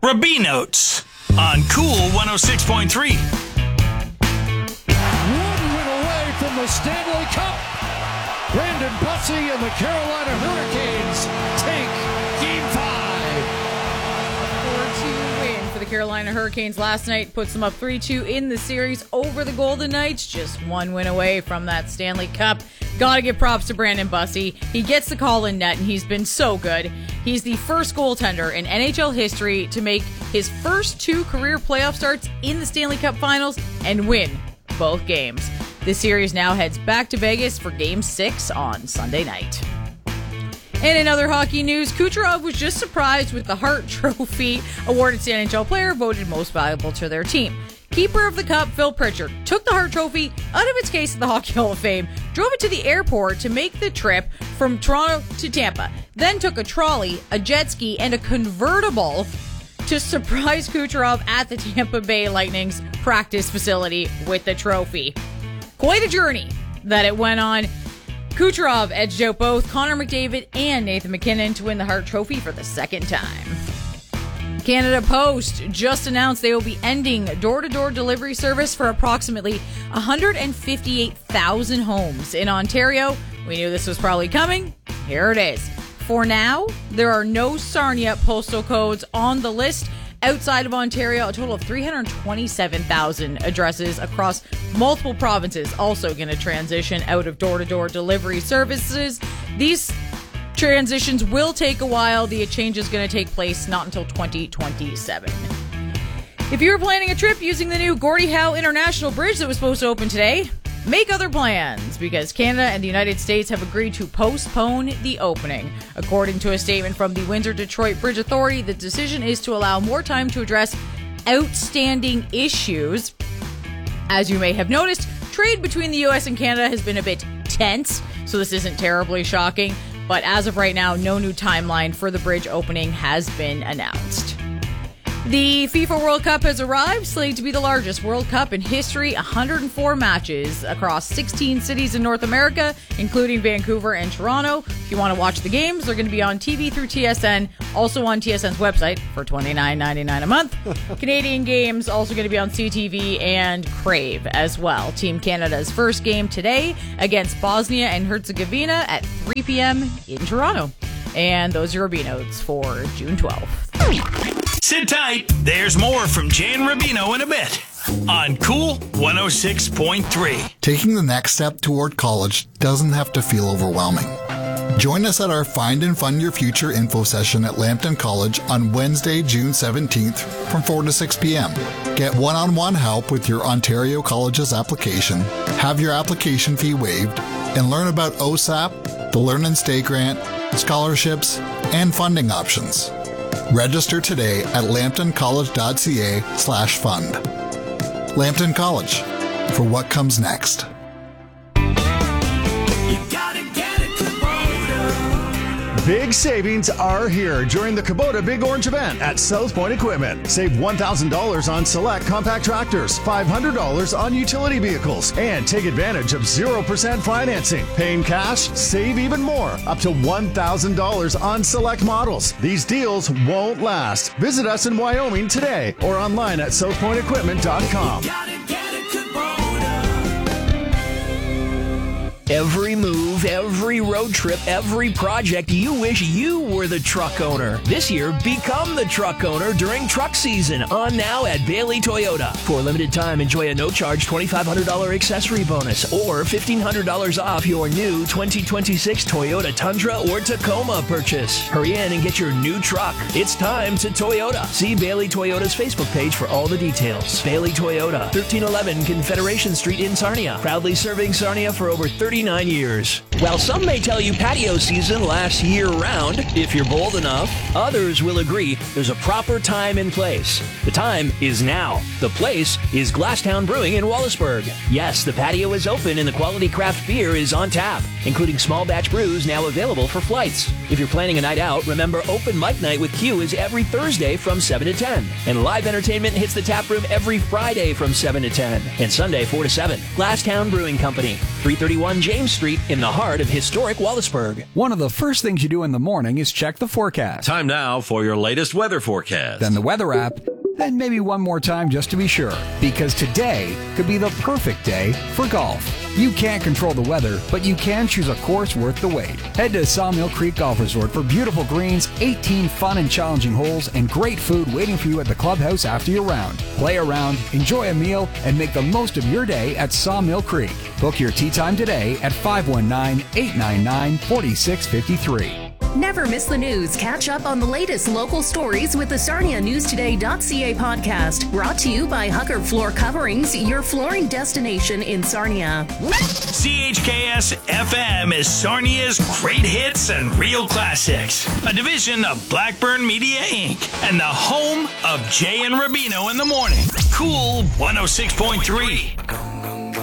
Rabinotes on Cool 106.3. One win away from the Stanley Cup. Brandon Bussey and the Carolina Hurricanes take Game 5. 4-2 win for the Carolina Hurricanes last night puts them up 3-2 in the series over the Golden Knights. Just one win away from that Stanley Cup. Gotta give props to Brandon Bussey. He gets the call in net, and he's been so good. He's the first goaltender in NHL history to make his first 2 career playoff starts in the Stanley Cup Finals and win both games. This series now heads back to Vegas for Game 6 on Sunday night. And in other hockey news, Kucherov was just surprised with the Hart Trophy awarded to NHL player voted most valuable to their team. Keeper of the Cup, Phil Pritchard, took the Hart Trophy out of its case at the Hockey Hall of Fame, drove it to the airport to make the trip from Toronto to Tampa, then took a trolley, a jet ski, and a convertible to surprise Kucherov at the Tampa Bay Lightning's practice facility with the trophy. Quite a journey that it went on. Kucherov edged out both Connor McDavid and Nathan MacKinnon to win the Hart Trophy for the second time. Canada Post just announced they will be ending door-to-door delivery service for approximately 158,000 homes in Ontario. We knew this was probably coming. Here it is. For now, there are no Sarnia postal codes on the list. Outside of Ontario, a total of 327,000 addresses across multiple provinces also going to transition out of door-to-door delivery services. These transitions will take a while. The change is going to take place not until 2027. If you were planning a trip using the new Gordie Howe International Bridge that was supposed to open today, make other plans because Canada and the United States have agreed to postpone the opening. According to a statement from the Windsor-Detroit Bridge Authority, the decision is to allow more time to address outstanding issues. As you may have noticed, trade between the U.S. and Canada has been a bit tense, so this isn't terribly shocking. But as of right now, no new timeline for the bridge opening has been announced. The FIFA World Cup has arrived, slated to be the largest World Cup in history. 104 matches across 16 cities in North America, including Vancouver and Toronto. If you want to watch the games, they're going to be on TV through TSN, also on TSN's website for $29.99 a month. Canadian games also going to be on CTV and Crave as well. Team Canada's first game today against Bosnia and Herzegovina at 3 p.m. in Toronto. And those are Rabinotes for June 12th. Sit tight. There's more from Jay and Rubino in a bit on Cool 106.3. Taking the next step toward college doesn't have to feel overwhelming. Join us at our Find and Fund Your Future info session at Lambton College on Wednesday, June 17th from 4 to 6 p.m. Get one-on-one help with your Ontario College's application, have your application fee waived, and learn about OSAP, the Learn and Stay grant, scholarships, and funding options. Register today at lambtoncollege.ca/fund. Lambton College, for what comes next. Big savings are here during the Kubota Big Orange event at South Point Equipment. Save $1,000 on select compact tractors, $500 on utility vehicles, and take advantage of 0% financing. Paying cash, save even more, up to $1,000 on select models. These deals won't last. Visit us in Wyoming today or online at southpointequipment.com. Every move, every road trip, every project, you wish you were the truck owner. This year, become the truck owner during truck season on now at Bailey Toyota. For a limited time, enjoy a no-charge $2,500 accessory bonus or $1,500 off your new 2026 Toyota Tundra or Tacoma purchase. Hurry in and get your new truck. It's time to Toyota. See Bailey Toyota's Facebook page for all the details. Bailey Toyota, 1311 Confederation Street in Sarnia. Proudly serving Sarnia for over 39 years. While some may tell you patio season lasts year-round, if you're bold enough, others will agree there's a proper time and place. The time is now. The place is Glasstown Brewing in Wallaceburg. Yes, the patio is open and the quality craft beer is on tap, including small batch brews now available for flights. If you're planning a night out, remember Open Mic Night with Q is every Thursday from 7 to 10. And live entertainment hits the tap room every Friday from 7 to 10. And Sunday 4 to 7. Glasstown Brewing Company. 331 James Street in the heart of historic Wallaceburg. One of the first things you do in the morning is check the forecast. Time now for your latest weather forecast. Then the weather app, and maybe one more time just to be sure. Because today could be the perfect day for golf. You can't control the weather, but you can choose a course worth the wait. Head to Sawmill Creek Golf Resort for beautiful greens, 18 fun and challenging holes, and great food waiting for you at the clubhouse after your round. Play around, enjoy a meal, and make the most of your day at Sawmill Creek. Book your tee time today at 519-899-4653. Never miss the news. Catch up on the latest local stories with the SarniaNewsToday.ca podcast. Brought to you by Hugger Floor Coverings, your flooring destination in Sarnia. CHKS FM is Sarnia's great hits and real classics. A division of Blackburn Media Inc. and the home of Jay and Rubino in the morning. Cool 106.3.